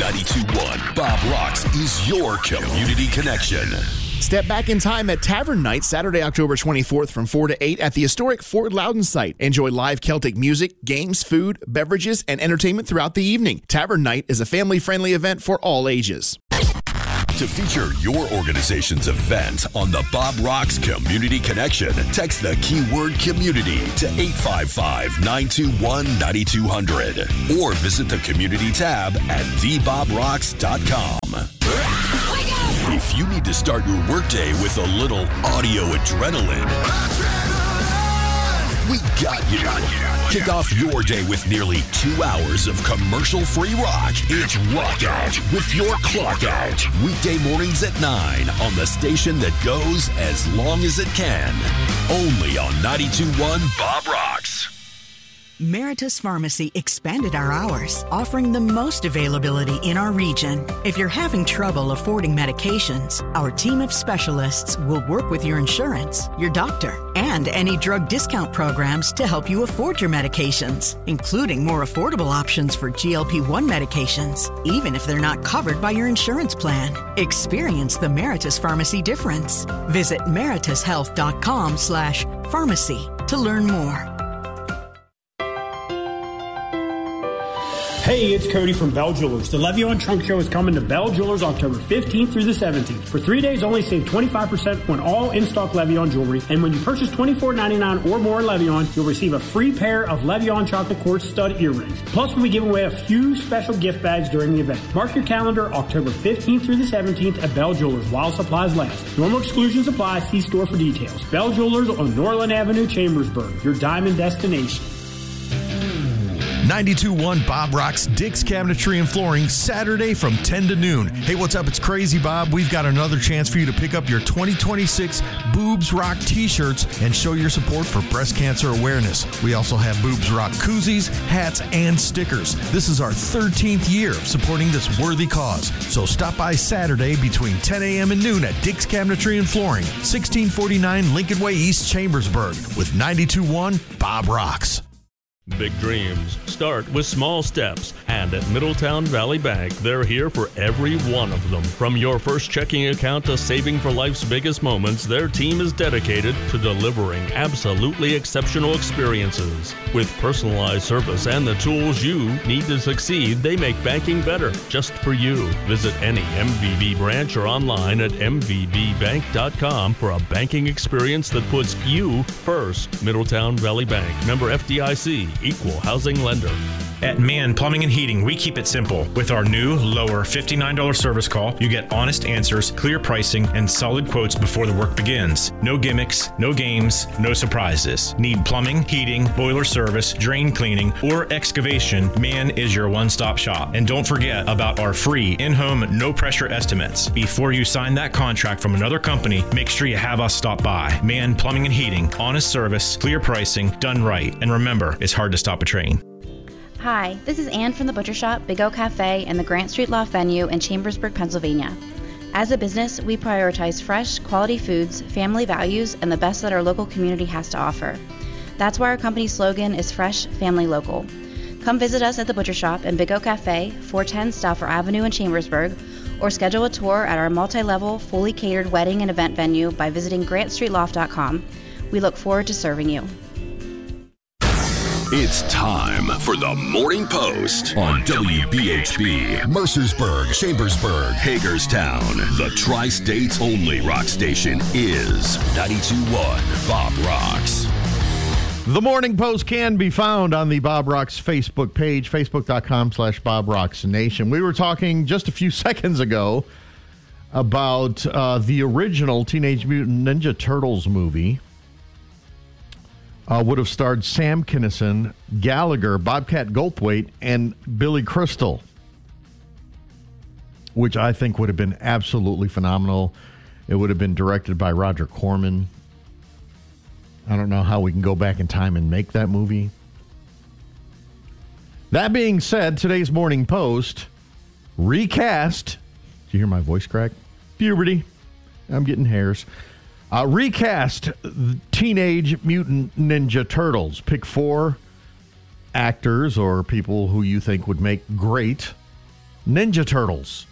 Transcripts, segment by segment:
92.1 Bob Rocks is your community connection. Step back in time at Tavern Night, Saturday, October 24th from 4 to 8 at the historic Fort Loudon site. Enjoy live Celtic music, games, food, beverages, and entertainment throughout the evening. Tavern Night is a family-friendly event for all ages. To feature your organization's event on the Bob Rocks Community Connection, text the keyword community to 855-921-9200 or visit the community tab at theBobRocks.com. If you need to start your workday with a little audio adrenaline, we got you. Kick off your day with nearly 2 hours of commercial-free rock. It's Rock Out with your clock out. Weekday mornings at 9 on the station that goes as long as it can. Only on 92.1 Bob Rocks. Meritus Pharmacy expanded our hours, offering the most availability in our region. If you're having trouble affording medications, our team of specialists will work with your insurance, your doctor, and any drug discount programs to help you afford your medications, including more affordable options for GLP-1 medications, even if they're not covered by your insurance plan. Experience the Meritus Pharmacy difference. Visit meritushealth.com/pharmacy to learn more. Hey, it's Cody from Bell Jewelers. The Le'Veon Trunk Show is coming to Bell Jewelers October 15th through the 17th. For 3 days only, save 25% on all in-stock Le'Veon jewelry. And when you purchase $24.99 or more Le'Veon, you'll receive a free pair of Le'Veon chocolate quartz stud earrings. Plus, we'll be giving away a few special gift bags during the event. Mark your calendar October 15th through the 17th at Bell Jewelers while supplies last. Normal exclusions apply. See store for details. Bell Jewelers on Norland Avenue, Chambersburg. Your diamond destination. 92.1 Bob Rocks Dick's Cabinetry and Flooring, Saturday from 10 to noon. Hey, what's up? It's Crazy Bob. We've got another chance for you to pick up your 2026 Boobs Rock t-shirts and show your support for breast cancer awareness. We also have Boobs Rock koozies, hats, and stickers. This is our 13th year of supporting this worthy cause. So stop by Saturday between 10 a.m. and noon at Dick's Cabinetry and Flooring, 1649 Lincoln Way, East Chambersburg, with 92.1 Bob Rocks. Big dreams start with small steps, and at Middletown Valley Bank, they're here for every one of them. From your first checking account to saving for life's biggest moments, their team is dedicated to delivering absolutely exceptional experiences. With personalized service and the tools you need to succeed, they make banking better just for you. Visit any MVB branch or online at mvbbank.com for a banking experience that puts you first. Middletown Valley Bank, member FDIC. Equal housing lender. At Mann Plumbing and Heating, we keep it simple. With our new, lower $59 service call, you get honest answers, clear pricing, and solid quotes before the work begins. No gimmicks, no games, no surprises. Need plumbing, heating, boiler service, drain cleaning, or excavation, Mann is your one-stop shop. And don't forget about our free in-home, no-pressure estimates. Before you sign that contract from another company, make sure you have us stop by. Mann Plumbing and Heating, honest service, clear pricing, done right. And remember, it's hard to stop a train. Hi, this is Ann from the Butcher Shop, Big O Cafe, and the Grant Street Loft venue in Chambersburg, Pennsylvania. As a business, we prioritize fresh, quality foods, family values, and the best that our local community has to offer. That's why our company slogan is Fresh, Family, Local. Come visit us at the Butcher Shop and Big O Cafe, 410 Stauffer Avenue in Chambersburg, or schedule a tour at our multi-level, fully catered wedding and event venue by visiting grantstreetloft.com. We look forward to serving you. It's time for the Morning Post on WBHB, Mercersburg, Chambersburg, Hagerstown. The Tri-State's only rock station is 92.1 Bob Rocks. The Morning Post can be found on the Bob Rocks Facebook page, facebook.com/Bob Rocks Nation. We were talking just a few seconds ago about the original Teenage Mutant Ninja Turtles movie. Would have starred Sam Kinison, Gallagher, Bobcat Goldthwait, and Billy Crystal, which I think would have been absolutely phenomenal. It would have been directed by Roger Corman. I don't know how we can go back in time and make that movie. That being said, today's Morning Post recast. Did you hear my voice crack? Puberty. I'm getting hairs. Recast Teenage Mutant Ninja Turtles. Pick 4 actors or people who you think would make great Ninja Turtles.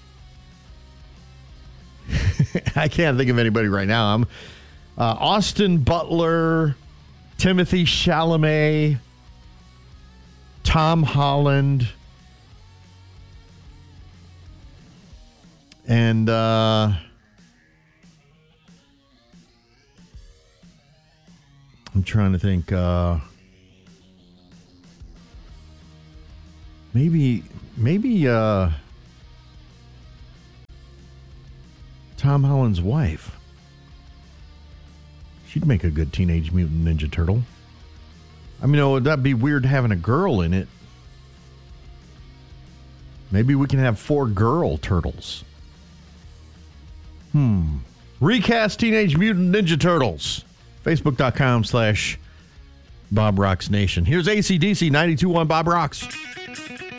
I can't think of anybody right now. I'm Austin Butler, Timothy Chalamet, Tom Holland, and I'm trying to think. Maybe Tom Holland's wife. She'd make a good Teenage Mutant Ninja Turtle. I mean, would that be weird having a girl in it? Maybe we can have 4 girl turtles. Recast Teenage Mutant Ninja Turtles. Facebook.com/Bob Rocks Nation. Here's AC/DC 92.1 Bob Rocks.